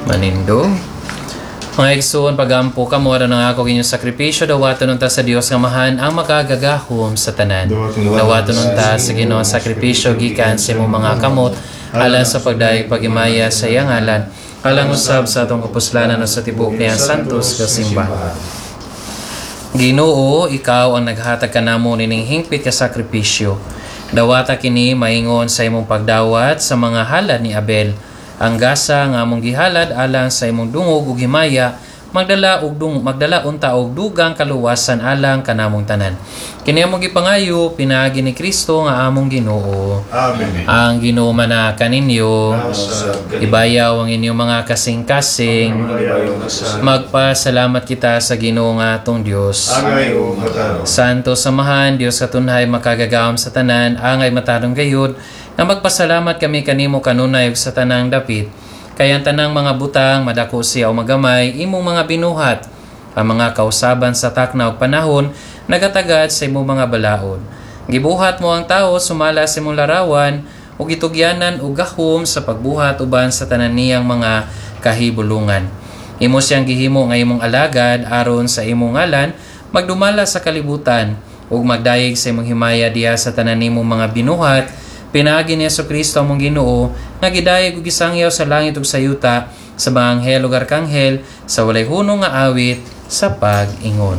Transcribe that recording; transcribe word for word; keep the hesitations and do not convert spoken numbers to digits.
Manindo. Mga igsoon, pagampo ka mo ng ako inyong sakripisyo, dawato nun ta sa Dios nga mahan ang makagagahom sa tanan. Dawato nun ta sa Ginoong sakripisyo gikan sa imong mga kamot, alang sa pagdayeg pagimaya sa iyang ngalan, alang usab sa atong kapuslanan sa tibok niyang santos kasimbahan. Ginoo, ikaw ang naghatag kanamo nining hingpit ka sakripisyo. Dawata kini maingon sa imong pagdawat sa mga halad ni Abel. Ang gasa nga among gihalad alang sa imong dungog ug himaya, magdala og dung magdala unta og dugang kaluwasan alang kanamong tanan. Kini among gipangayo pinaagi ni Kristo nga among Ginoo. Amen. Ang Ginoo mana kaninyo, ibayaw ang inyong mga kasing-kasing. Magpasalamat kita sa Ginoo nga atong Dios. Santo samahan, Dios katunhay makagagawom sa tanan, angay matadong gayud, na magpasalamat kami kanimo kanunay ug sa tanang dapit. Kaya ang tanang mga butang, madako siya o magamay, imong mga binuhat, ang mga kausaban sa takna ug panahon, nagatagad sa imong mga balaod. Gibuhat mo ang tao, sumala sa imong larawan, ug gitugyanan ug gahom sa pagbuhat uban sa tanan niyang mga kahibulungan. Imo siyang gihimo nga imong alagad aron sa imong ngalan, magdumala sa kalibutan, ug magdayeg sa imong himaya diha sa tanan nimong mga binuhat. Pinaagi ni Jesucristo among Ginoo nga gidayeg ug gisangyaw sa langit ug sa yuta, sa mga anghel ug arkanghel, sa walay hunong nga awit sa pag-ingon.